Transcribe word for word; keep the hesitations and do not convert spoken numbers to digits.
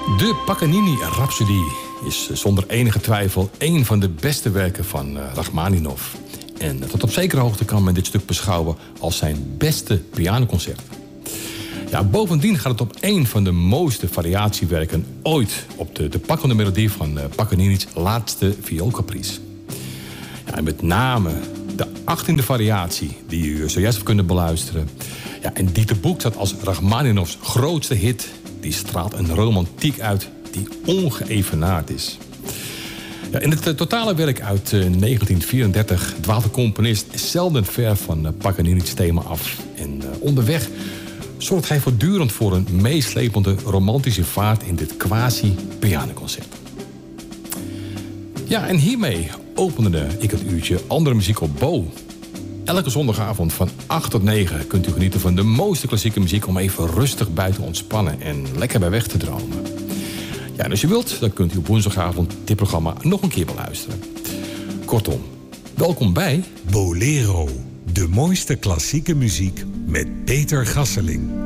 De Paganini-rhapsodie is zonder enige twijfel een van de beste werken van Rachmaninov. En tot op zekere hoogte kan men dit stuk beschouwen als zijn beste pianoconcert. Ja, bovendien gaat het op een van de mooiste variatiewerken ooit op de, de pakkende melodie van Paganini's laatste vioolcaprice. Ja, en met name de achttiende variatie die u zojuist heeft kunnen beluisteren. Ja, en die te boek staat als Rachmaninovs grootste hit. Die straalt een romantiek uit die ongeëvenaard is. Ja, in het uh, totale werk uit uh, negentien vierendertig dwaalt de componist zelden ver van uh, Paganini's thema af. En uh, onderweg zorgt hij voortdurend voor een meeslepende romantische vaart in dit quasi-pianoconcert. Ja, en hiermee opende ik het uurtje Andere Muziek op Bo. Elke zondagavond van acht tot negen kunt u genieten van de mooiste klassieke muziek om even rustig buiten ontspannen en lekker bij weg te dromen. Ja, en als u wilt, dan kunt u op woensdagavond dit programma nog een keer beluisteren. Kortom, welkom bij Bolero, de mooiste klassieke muziek met Peter Gasseling.